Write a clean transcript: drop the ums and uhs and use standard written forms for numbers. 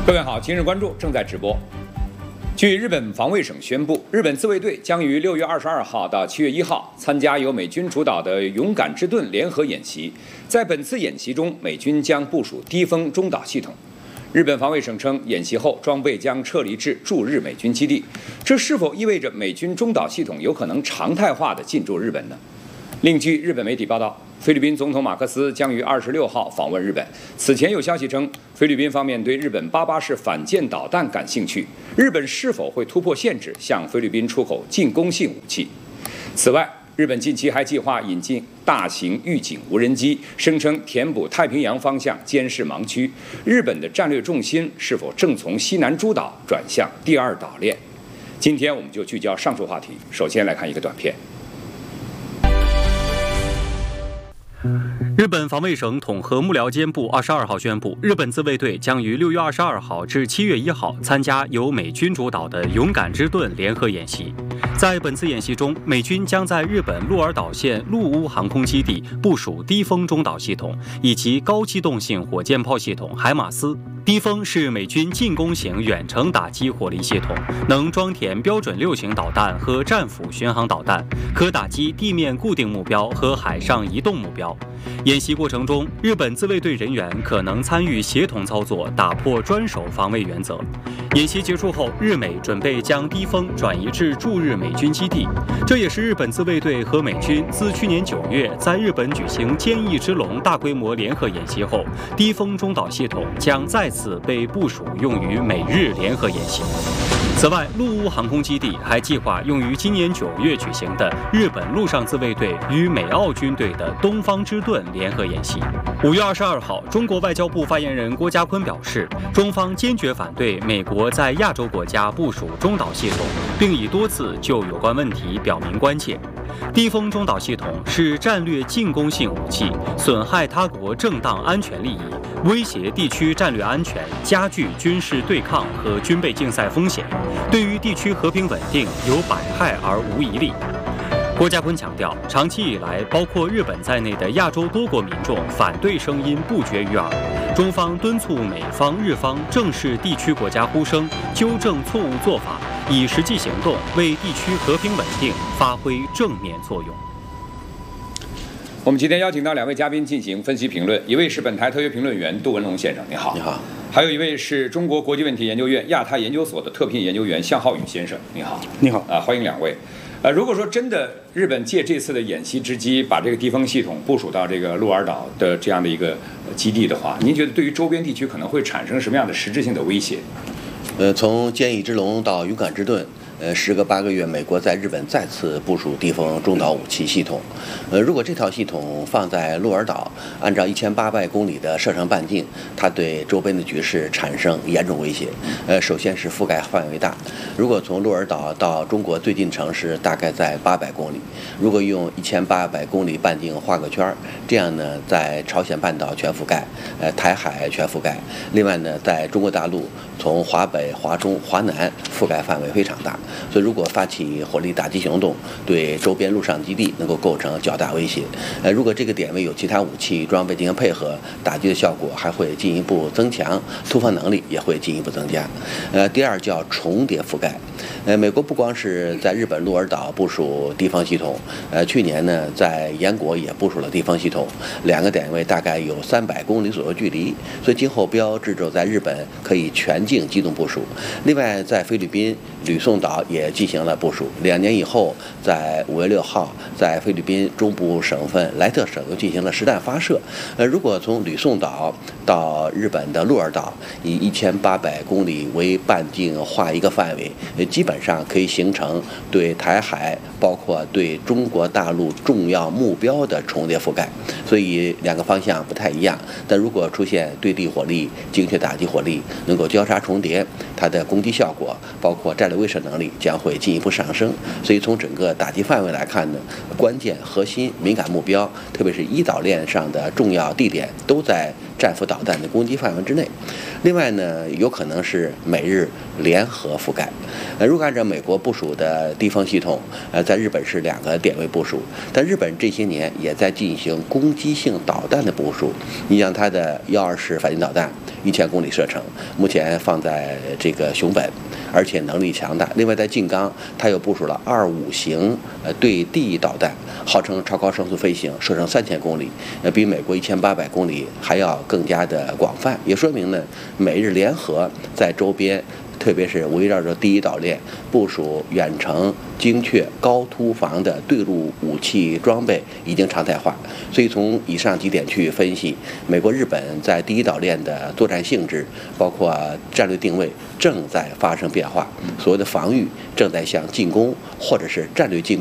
各位好，今日关注正在直播。据日本防卫省宣布，日本自卫队将于6月22号到7月1号参加由美军主导的“勇敢之盾”联合演习。在本次演习中，美军将部署低风中导系统。日本防卫省称，演习后装备将撤离至驻日美军基地。这是否意味着美军中导系统有可能常态化地进驻日本呢？另据日本媒体报道，菲律宾总统马克思将于26号访问日本。此前有消息称，菲律宾方面对日本88式反舰导弹感兴趣，日本是否会突破限制向菲律宾出口进攻性武器？此外，日本近期还计划引进大型预警无人机，声称填补太平洋方向监视盲区。日本的战略重心是否正从西南诸岛转向第二岛链？今天我们就聚焦上述话题。首先来看一个短片。 日本防卫省统合幕僚监部22号宣布，日本自卫队将于6月22号至7月1号参加由美军主导的“勇敢之盾”联合演习。在本次演习中，美军将在日本鹿儿岛县陆屋航空基地部署低风中导系统以及高机动性火箭炮系统海马斯。低风是美军进攻型远程打击火力系统，能装填标准6型导弹和战斧巡航导弹，可打击地面固定目标和海上移动目标。演习过程中，日本自卫队人员可能参与协同操作，打破专守防卫原则。演习结束后，日美准备将低风转移至驻日美军基地，这也是日本自卫队和美军自去年9月在日本举行坚毅之龙大规模联合演习后，低风中导系统将再次被部署用于美日联合演习。此外，陆屋航空基地还计划用于今年9月举行的日本陆上自卫队与美澳军队的东方之盾联合演习。5月22号，中国外交部发言人郭家坤表示，中方坚决反对美国在亚洲国家部署中导系统，并已多次就有关问题表明关切。低风中导系统是战略进攻性武器，损害他国正当安全利益，威胁地区战略安全，加剧军事对抗和军备竞赛风险，对于地区和平稳定有百害而无一利。郭家坤强调，长期以来，包括日本在内的亚洲多国民众反对声音不绝于耳。中方敦促美方、日方正视地区国家呼声，纠正错误做法，以实际行动为地区和平稳定发挥正面作用。 我们今天邀请到2位嘉宾进行分析评论，一位是本台特约评论员杜文龙先生，你好。 你好。 还有一位是中国国际问题研究院亚太研究所的特聘研究员向浩宇先生，你好。 你好。 欢迎2位。如果说真的日本借这次的演习之机，把这个低风系统部署到这个鹿儿岛的这样的一个基地的话，您觉得对于周边地区可能会产生什么样的实质性的威胁？ 从坚毅之龙到勇敢之盾。时隔8个月，美国在日本再次部署低风中导武器系统。如果这套系统放在鹿儿岛，按照1800公里的射程半径，它对周边的局势产生严重威胁。首先是覆盖范围大，如果从鹿儿岛到中国最近城市大概在800公里，如果用1800公里半径画个圈，这样呢，在朝鲜半岛全覆盖，台海全覆盖。另外呢，在中国大陆从华北、华中、华南覆盖范围非常大。所以，如果发起火力打击行动，对周边陆上基地能够构成较大威胁。如果这个点位有其他武器装备进行配合，打击的效果还会进一步增强，突防能力也会进一步增加。第二叫重叠覆盖。美国不光是在日本鹿儿岛部署地方系统，去年呢在岩国也部署了地方系统，2个点位大概有300公里左右距离，所以今后标志着在日本可以全境机动部署。另外，在菲律宾吕宋岛也进行了部署，2年以后，在5月6号，在菲律宾中部省份莱特省又进行了实弹发射。如果从吕宋岛到日本的鹿儿岛，以1800公里为半径画一个范围，基本上可以形成对台海包括对中国大陆重要目标的重叠覆盖。所以2个方向不太一样，但如果出现对地火力、精确打击火力能够交叉重叠，它的攻击效果包括战略威慑能力将会进一步上升。所以从整个打击范围来看呢，关键核心敏感目标，特别是一岛链上的重要地点，都在战斧导弹的攻击范围之内。另外呢，有可能是美日联合覆盖。如果按照美国部署的地锋系统，在日本是2个点位部署，但日本这些年也在进行攻击性导弹的部署。你像它的120反舰导弹1000公里射程，目前放在这个熊本，而且能力强大。另外在静冈，它又部署了25型对地导弹，号称超高声速飞行，射程3000公里，比美国1800公里还要更加的广泛。也说明呢，美日联合在周边，特别是围绕着第一岛链部署远程精确高突防的对陆武器装备已经常态化。所以从以上几点去分析，美国、日本在第一岛链的作战性质，包括战略定位正在发生变化，所谓的防御正在向进攻或者是战略进攻